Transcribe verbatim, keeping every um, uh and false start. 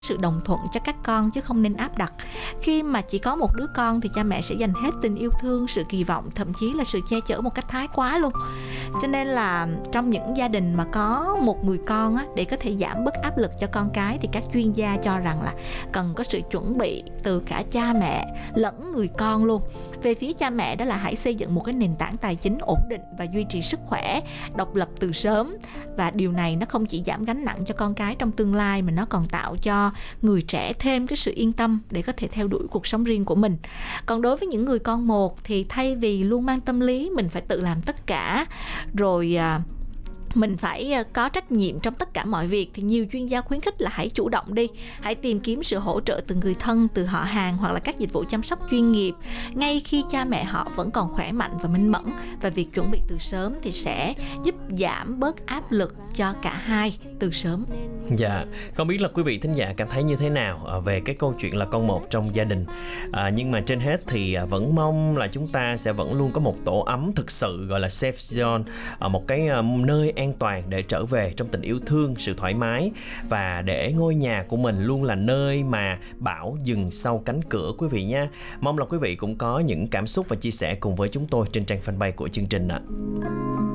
sự đồng thuận cho các con chứ không nên áp đặt. Khi mà chỉ có một đứa con thì cha mẹ sẽ dành hết tình yêu thương, sự kỳ vọng, thậm chí là sự che chở một cách thái quá luôn. Cho nên là trong những gia đình mà có một người con á, để có thể giảm bớt áp lực cho con cái thì các chuyên gia cho rằng là cần có sự chuẩn bị từ cả cha mẹ lẫn người con luôn. Về phía cha mẹ đó là hãy xây dựng một cái nền tảng tài chính ổn định và duy trì sức khỏe, độc lập từ sớm. Và điều này nó không chỉ giảm gánh nặng cho con cái trong tương lai mà nó còn tạo cho người trẻ thêm cái sự yên tâm để có thể theo đuổi cuộc sống riêng của mình. Còn đối với những người con một thì thay vì luôn mang tâm lý mình phải tự làm tất cả, rồi à, mình phải có trách nhiệm trong tất cả mọi việc, thì nhiều chuyên gia khuyến khích là hãy chủ động đi, hãy tìm kiếm sự hỗ trợ từ người thân, từ họ hàng hoặc là các dịch vụ chăm sóc chuyên nghiệp ngay khi cha mẹ họ vẫn còn khỏe mạnh và minh mẫn. Và việc chuẩn bị từ sớm thì sẽ giúp giảm bớt áp lực cho cả hai từ sớm. Dạ, không biết là quý vị thính giả cảm thấy như thế nào về cái câu chuyện là con một trong gia đình. À, nhưng mà trên hết thì vẫn mong là chúng ta sẽ vẫn luôn có một tổ ấm thực sự, gọi là safe zone, ở một cái nơi an toàn để trở về trong tình yêu thương, sự thoải mái, và để ngôi nhà của mình luôn là nơi mà bão dừng sau cánh cửa quý vị nha. Mong là quý vị cũng có những cảm xúc và chia sẻ cùng với chúng tôi trên trang fanpage của chương trình ạ.